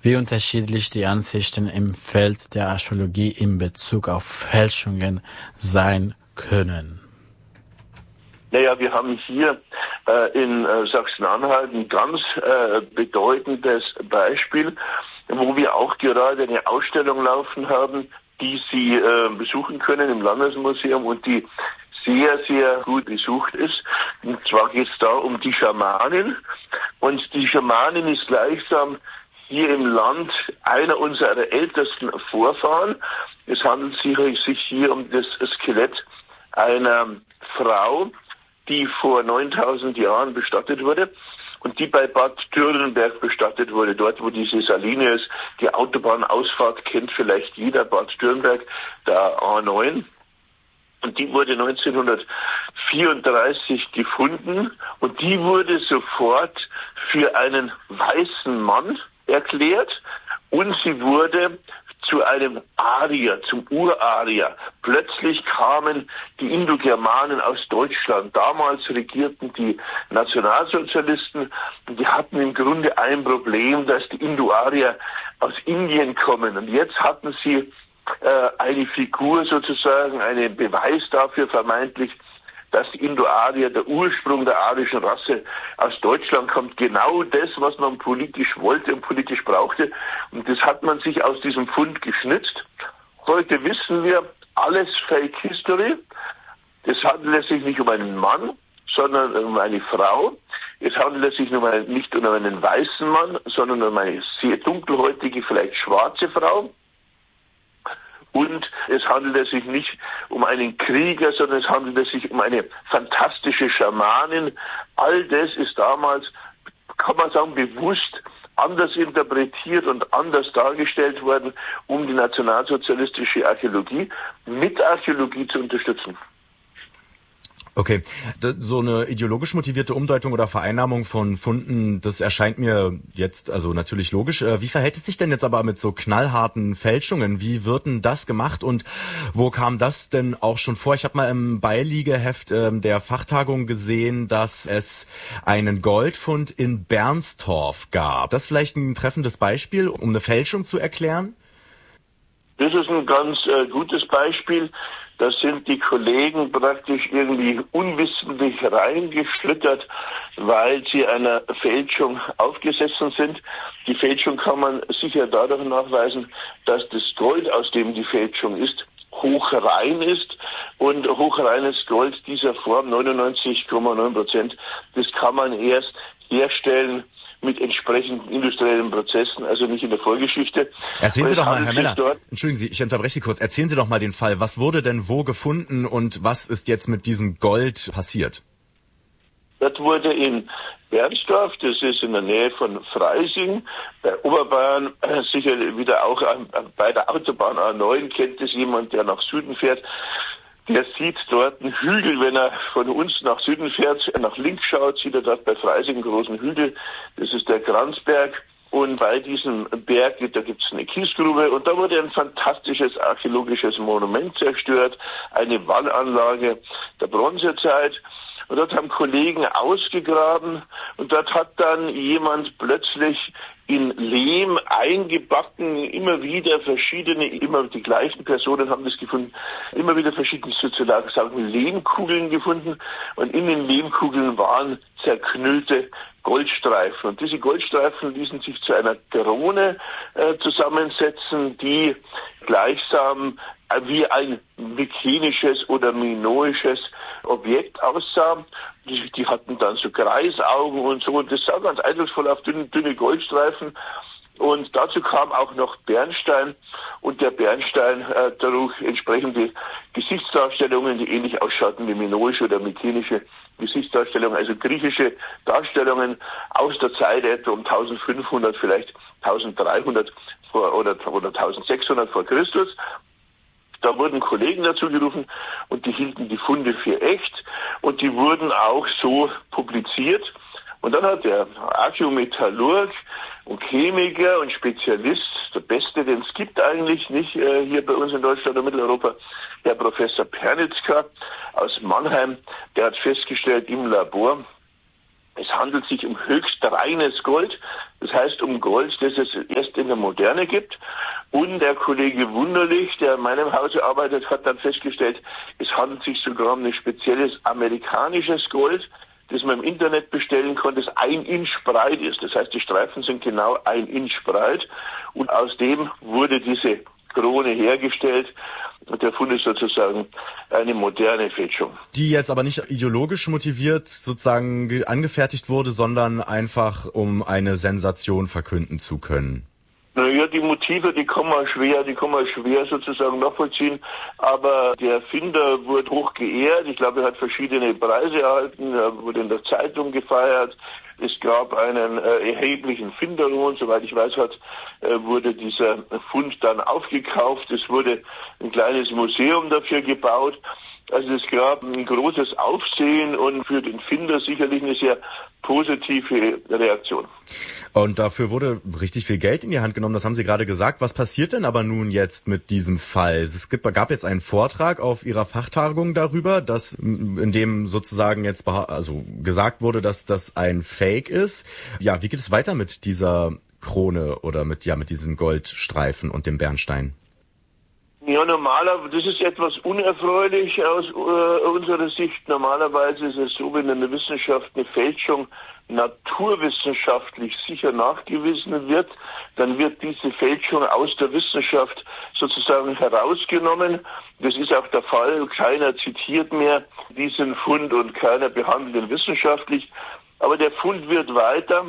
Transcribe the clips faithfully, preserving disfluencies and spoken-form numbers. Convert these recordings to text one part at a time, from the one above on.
wie unterschiedlich die Ansichten im Feld der Archäologie in Bezug auf Fälschungen sein können. Naja, wir haben hier äh, in äh, Sachsen-Anhalt ein ganz äh, bedeutendes Beispiel, wo wir auch gerade eine Ausstellung laufen haben, die Sie äh, besuchen können im Landesmuseum und die sehr, sehr gut besucht ist. Und zwar geht es da um die Schamanin. Und die Schamanin ist gleichsam hier im Land einer unserer ältesten Vorfahren. Es handelt sich hier um das Skelett einer Frau, die vor neuntausend Jahren bestattet wurde und die bei Bad Dürrenberg bestattet wurde, dort wo diese Saline ist. Die Autobahnausfahrt kennt vielleicht jeder, Bad Dürrenberg, der A neun. Und die wurde neunzehnhundertvierunddreißig gefunden und die wurde sofort für einen weißen Mann erklärt und sie wurde zu einem Arier, zum Urarier. Plötzlich kamen die Indogermanen aus Deutschland. Damals regierten die Nationalsozialisten und die hatten im Grunde ein Problem, dass die Indo-Arier aus Indien kommen. Und jetzt hatten sie äh, eine Figur sozusagen, einen Beweis dafür vermeintlich, dass die Indo-Arier, der Ursprung der arischen Rasse aus Deutschland kommt. Genau das, was man politisch wollte und politisch brauchte. Und das hat man sich aus diesem Fund geschnitzt. Heute wissen wir, alles Fake History. Es handelt sich nicht um einen Mann, sondern um eine Frau. Es handelt sich nicht um einen weißen Mann, sondern um eine sehr dunkelhäutige, vielleicht schwarze Frau. Und es handelt sich nicht um einen Krieger, sondern es handelt sich um eine fantastische Schamanin. All das ist damals, kann man sagen, bewusst anders interpretiert und anders dargestellt worden, um die nationalsozialistische Archäologie mit Archäologie zu unterstützen. Okay, so eine ideologisch motivierte Umdeutung oder Vereinnahmung von Funden, das erscheint mir jetzt also natürlich logisch. Wie verhält es sich denn jetzt aber mit so knallharten Fälschungen? Wie wird denn das gemacht und wo kam das denn auch schon vor? Ich habe mal im Beiliegeheft äh, der Fachtagung gesehen, dass es einen Goldfund in Bernstorf gab. Das ist vielleicht ein treffendes Beispiel, um eine Fälschung zu erklären? Das ist ein ganz äh, gutes Beispiel. Da sind die Kollegen praktisch irgendwie unwissentlich reingeschlittert, weil sie einer Fälschung aufgesessen sind. Die Fälschung kann man sicher dadurch nachweisen, dass das Gold, aus dem die Fälschung ist, hochrein ist. Und hochreines Gold dieser Form, neunundneunzig Komma neun Prozent, das kann man erst herstellen mit entsprechenden industriellen Prozessen, also nicht in der Vorgeschichte. Erzählen Sie doch mal, Herr Meller, entschuldigen Sie, ich unterbreche Sie kurz, erzählen Sie doch mal den Fall. Was wurde denn wo gefunden und was ist jetzt mit diesem Gold passiert? Das wurde in Bernstorf, das ist in der Nähe von Freising, bei Oberbayern, äh, sicher wieder auch äh, bei der Autobahn A neun, kennt es jemand, der nach Süden fährt. Der sieht dort einen Hügel, wenn er von uns nach Süden fährt, nach links schaut, sieht er dort bei Freising einen großen Hügel. Das ist der Kranzberg. Und bei diesem Berg, da gibt es eine Kiesgrube. Und da wurde ein fantastisches archäologisches Monument zerstört, eine Wallanlage der Bronzezeit. Und dort haben Kollegen ausgegraben und dort hat dann jemand plötzlich in Lehm eingebacken, immer wieder verschiedene, immer die gleichen Personen haben das gefunden, immer wieder verschiedene sozusagen Lehmkugeln gefunden und in den Lehmkugeln waren zerknüllte Goldstreifen. Und diese Goldstreifen ließen sich zu einer Krone äh, zusammensetzen, die gleichsam äh, wie ein mykenisches oder minoisches Objekt aussah. Die, die hatten dann so Kreisaugen und so. Und das sah ganz eindrucksvoll auf dünne, dünne Goldstreifen. Und dazu kam auch noch Bernstein. Und der Bernstein äh, trug entsprechende Gesichtsdarstellungen, die ähnlich ausschauten wie minoische oder mykenische Gesichtsdarstellungen, also griechische Darstellungen aus der Zeit etwa um eintausendfünfhundert, vielleicht eintausenddreihundert vor, oder, oder eintausendsechshundert vor Christus. Da wurden Kollegen dazu gerufen und die hielten die Funde für echt und die wurden auch so publiziert. Und dann hat der Archäometallurg und Chemiker und Spezialist, der Beste, den es gibt eigentlich nicht äh, hier bei uns in Deutschland oder Mitteleuropa, der Professor Pernitzka aus Mannheim, der hat festgestellt im Labor, Es handelt sich um höchst reines Gold, das heißt um Gold, das es erst in der Moderne gibt. Und der Kollege Wunderlich, der in meinem Hause arbeitet, hat dann festgestellt, es handelt sich sogar um ein spezielles amerikanisches Gold, das man im Internet bestellen konnte, das ein Inch breit ist. Das heißt, die Streifen sind genau ein Inch breit und aus dem wurde diese Krone hergestellt. Und der Fund ist sozusagen eine moderne Fälschung. Die jetzt aber nicht ideologisch motiviert sozusagen angefertigt wurde, sondern einfach um eine Sensation verkünden zu können. Naja, die Motive, die kann man schwer, die kann man schwer sozusagen nachvollziehen. Aber der Erfinder wurde hoch geehrt. Ich glaube, er hat verschiedene Preise erhalten. Er wurde in der Zeitung gefeiert. Es gab einen äh, erheblichen Finderlohn. Soweit ich weiß, hat, äh, wurde dieser Fund dann aufgekauft. Es wurde ein kleines Museum dafür gebaut. Also es gab ein großes Aufsehen und für den Finder sicherlich eine sehr positive Reaktion. Und dafür wurde richtig viel Geld in die Hand genommen, das haben Sie gerade gesagt. Was passiert denn aber nun jetzt mit diesem Fall? Es gibt, gab jetzt einen Vortrag auf Ihrer Fachtagung darüber, dass in dem sozusagen jetzt also gesagt wurde, dass das ein Fake ist. Ja, wie geht es weiter mit dieser Krone oder mit ja mit diesen Goldstreifen und dem Bernstein? Ja, normalerweise, das ist etwas unerfreulich aus äh, unserer Sicht. Normalerweise ist es so, wenn in der Wissenschaft eine Fälschung naturwissenschaftlich sicher nachgewiesen wird, dann wird diese Fälschung aus der Wissenschaft sozusagen herausgenommen. Das ist auch der Fall. Keiner zitiert mehr diesen Fund und keiner behandelt ihn wissenschaftlich. Aber der Fund wird weiter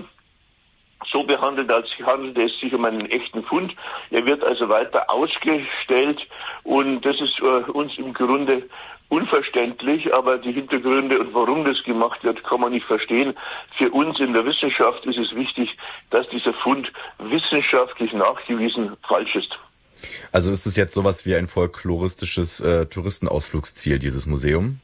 so behandelt, als handelt es sich um einen echten Fund. Er wird also weiter ausgestellt und das ist äh, uns im Grunde unverständlich, aber die Hintergründe und warum das gemacht wird, kann man nicht verstehen. Für uns in der Wissenschaft ist es wichtig, dass dieser Fund wissenschaftlich nachgewiesen falsch ist. Also ist es jetzt sowas wie ein folkloristisches äh, Touristenausflugsziel, dieses Museum?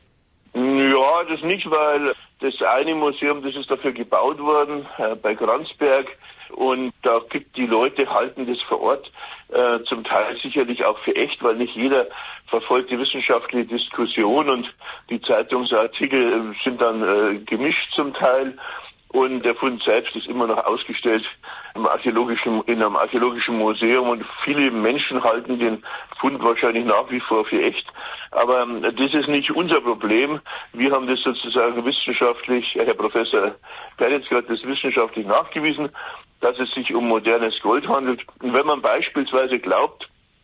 Ja, das nicht, weil das eine Museum, das ist dafür gebaut worden, äh, bei Gransberg. Und da gibt die Leute, halten das vor Ort äh, zum Teil sicherlich auch für echt, weil nicht jeder verfolgt die wissenschaftliche Diskussion und die Zeitungsartikel äh, sind dann äh, gemischt zum Teil. Und der Fund selbst ist immer noch ausgestellt im archäologischen, in einem archäologischen Museum und viele Menschen halten den Fund wahrscheinlich nach wie vor für echt. Aber das ist nicht unser Problem. Wir haben das sozusagen wissenschaftlich, Herr Professor Peretz hat das wissenschaftlich nachgewiesen, dass es sich um modernes Gold handelt. Und wenn man beispielsweise glaubt,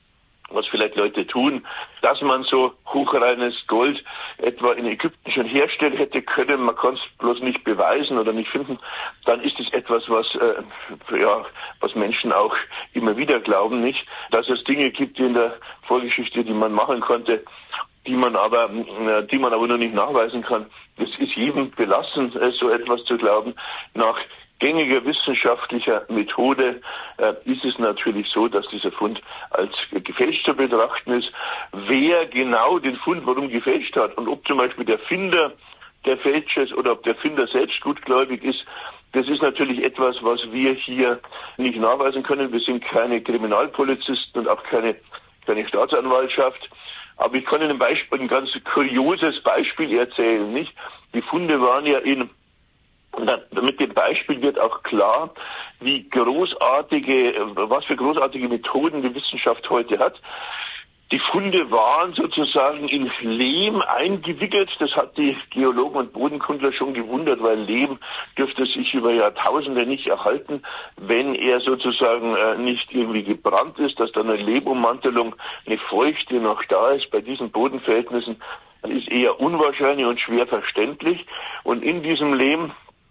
was vielleicht Leute tun, dass man so hochreines Gold etwa in Ägypten schon herstellen hätte können, man kann es bloß nicht beweisen oder nicht finden, dann ist es etwas, was äh, ja, was Menschen auch immer wieder glauben, nicht, dass es Dinge gibt in der Vorgeschichte, die man machen konnte, die man aber, äh, die man aber noch nicht nachweisen kann. Das ist jedem belassen, äh, so etwas zu glauben. Nach gängiger wissenschaftlicher Methode äh, ist es natürlich so, dass dieser Fund als gefälscht zu betrachten ist. Wer genau den Fund warum gefälscht hat und ob zum Beispiel der Finder der Fälscher ist oder ob der Finder selbst gutgläubig ist, das ist natürlich etwas, was wir hier nicht nachweisen können. Wir sind keine Kriminalpolizisten und auch keine, keine Staatsanwaltschaft. Aber ich kann Ihnen ein Beispiel, ein ganz kurioses Beispiel erzählen, nicht? Die Funde waren ja in Und mit dem Beispiel wird auch klar, wie großartige, was für großartige Methoden die Wissenschaft heute hat. Die Funde waren sozusagen in Lehm eingewickelt. Das hat die Geologen und Bodenkundler schon gewundert, weil Lehm dürfte sich über Jahrtausende nicht erhalten, wenn er sozusagen äh, nicht irgendwie gebrannt ist, dass dann eine Lehmummantelung, eine Feuchte noch da ist. Bei diesen Bodenverhältnissen ist eher unwahrscheinlich und schwer verständlich. Und in diesem Lehm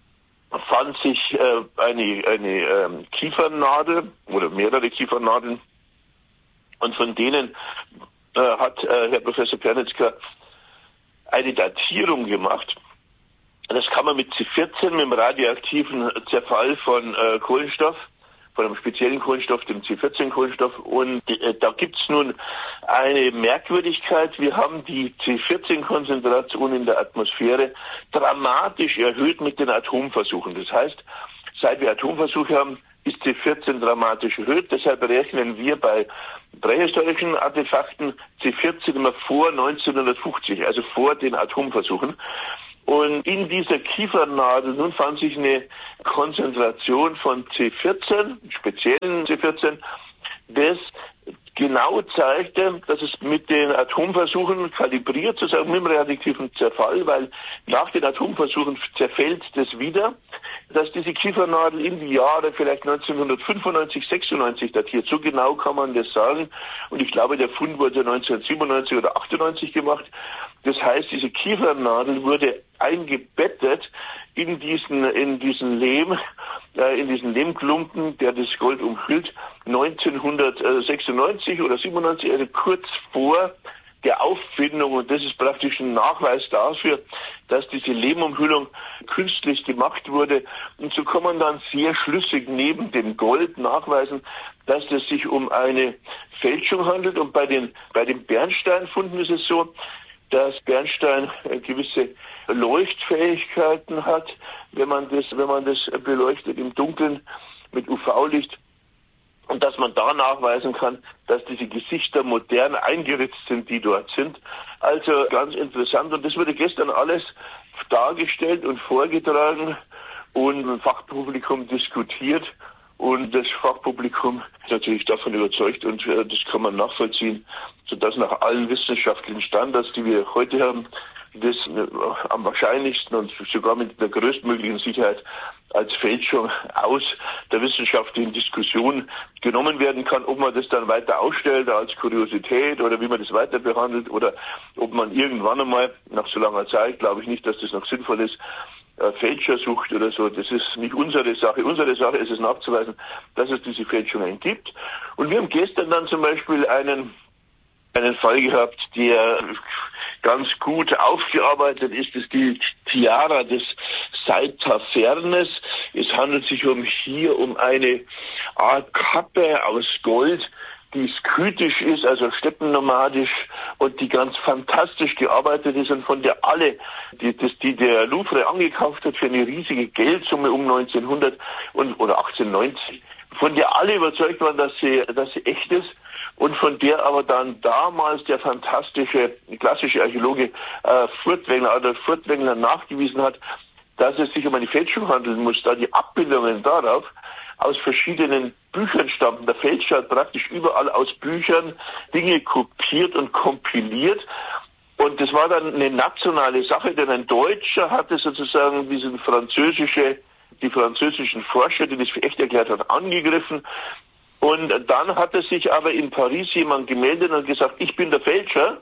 fand sich äh, eine, eine ähm, Kiefernadel oder mehrere Kiefernadeln und von denen äh, hat äh, Herr Professor Pernitzka eine Datierung gemacht. Das kann man mit C vierzehn, mit dem radioaktiven Zerfall von äh, Kohlenstoff, von einem speziellen Kohlenstoff, dem C vierzehn Kohlenstoff. Und äh, da gibt es nun eine Merkwürdigkeit. Wir haben die C vierzehn Konzentration in der Atmosphäre dramatisch erhöht mit den Atomversuchen. Das heißt, seit wir Atomversuche haben, ist C vierzehn dramatisch erhöht. Deshalb rechnen wir bei prähistorischen Artefakten C vierzehn immer vor neunzehnhundertfünfzig, also vor den Atomversuchen. Und in dieser Kiefernadel nun fand sich eine Konzentration von C vierzehn, speziellen C vierzehn, das genau zeigte, dass es mit den Atomversuchen kalibriert, sozusagen mit dem radioaktiven Zerfall, weil nach den Atomversuchen zerfällt das wieder, dass diese Kiefernadel in die Jahre vielleicht neunzehnhundertfünfundneunzig, sechsundneunzig datiert. So genau kann man das sagen. Und ich glaube, der Fund wurde neunzehnhundertsiebenundneunzig oder achtundneunzig gemacht. Das heißt, diese Kiefernadel wurde eingebettet in diesen, in diesen Lehm, äh, in diesen Lehmklumpen, der das Gold umhüllt, neunzehnhundertsechsundneunzig oder siebenundneunzig, also kurz vor der Auffindung. Und das ist praktisch ein Nachweis dafür, dass diese Lehmumhüllung künstlich gemacht wurde. Und so kann man dann sehr schlüssig neben dem Gold nachweisen, dass es sich um eine Fälschung handelt. Und bei den, bei den Bernsteinfunden ist es so, dass Bernstein gewisse Leuchtfähigkeiten hat, wenn man das, wenn man das beleuchtet im Dunkeln mit U V-Licht. Und dass man da nachweisen kann, dass diese Gesichter modern eingeritzt sind, die dort sind. Also ganz interessant. Und das wurde gestern alles dargestellt und vorgetragen und im Fachpublikum diskutiert. Und das Fachpublikum ist natürlich davon überzeugt und äh, das kann man nachvollziehen, sodass nach allen wissenschaftlichen Standards, die wir heute haben, das äh, am wahrscheinlichsten und sogar mit der größtmöglichen Sicherheit als Fälschung aus der wissenschaftlichen Diskussion genommen werden kann. Ob man das dann weiter ausstellt als Kuriosität oder wie man das weiter behandelt oder ob man irgendwann einmal, nach so langer Zeit, glaube ich nicht, dass das noch sinnvoll ist, Fälscher sucht oder so, das ist nicht unsere Sache. Unsere Sache ist es nachzuweisen, dass es diese Fälschungen gibt. Und wir haben gestern dann zum Beispiel einen, einen Fall gehabt, der ganz gut aufgearbeitet ist, das ist die Tiara des Seitafernes. Es handelt sich um hier um eine Art Kappe aus Gold, die skythisch ist, also steppennomadisch und die ganz fantastisch gearbeitet ist und von der alle, die, das, die der Louvre angekauft hat für eine riesige Geldsumme um neunzehnhundert und, oder achtzehnhundertneunzig, von der alle überzeugt waren, dass sie, dass sie echt ist und von der aber dann damals der fantastische, klassische Archäologe äh, Furtwängler, Adolf Furtwängler nachgewiesen hat, dass es sich um eine Fälschung handeln muss, da die Abbildungen darauf aus verschiedenen Büchern stammen. Der Fälscher hat praktisch überall aus Büchern Dinge kopiert und kompiliert. Und das war dann eine nationale Sache, denn ein Deutscher hatte sozusagen diesen französische, die französischen Forscher, die das für echt erklärt hat, angegriffen. Und dann hatte sich aber in Paris jemand gemeldet und gesagt, ich bin der Fälscher.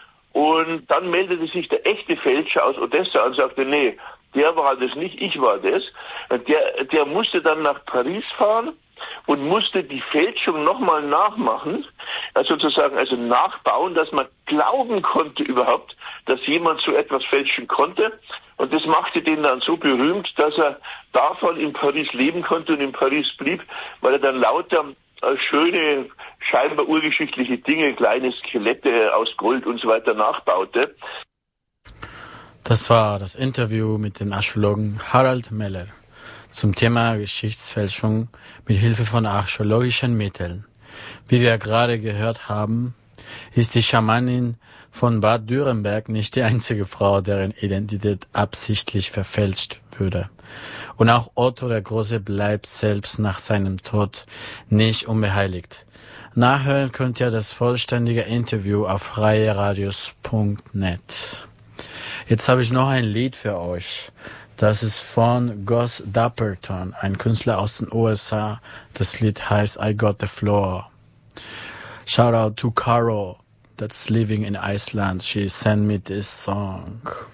Und dann meldete sich der echte Fälscher aus Odessa und sagte, nee, der war das nicht, ich war das. Der, der musste dann nach Paris fahren und musste die Fälschung nochmal nachmachen, also sozusagen also nachbauen, dass man glauben konnte überhaupt, dass jemand so etwas fälschen konnte. Und das machte den dann so berühmt, dass er davon in Paris leben konnte und in Paris blieb, weil er dann lauter schöne, scheinbar urgeschichtliche Dinge, kleine Skelette aus Gold und so weiter nachbaute. Das war das Interview mit dem Archäologen Harald Meller zum Thema Geschichtsfälschung mit Hilfe von archäologischen Mitteln. Wie wir gerade gehört haben, ist die Schamanin von Bad Dürrenberg nicht die einzige Frau, deren Identität absichtlich verfälscht würde. Und auch Otto der Große bleibt selbst nach seinem Tod nicht unbeheiligt. Nachhören könnt ihr das vollständige Interview auf freie radios punkt net. Jetzt habe ich noch ein Lied für euch. Das ist von Gus Dapperton, ein Künstler aus den U S A. Das Lied heißt I Got the Floor. Shout out to Carol, that's living in Iceland. She sent me this song.